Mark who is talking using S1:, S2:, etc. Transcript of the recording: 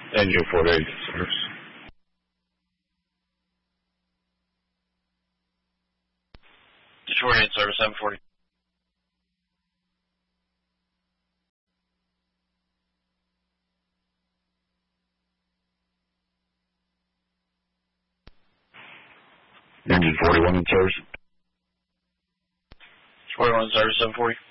S1: Engine 48 service.
S2: Detroit 8 service 740.
S1: Engine 41 in service.
S2: 41 service 740.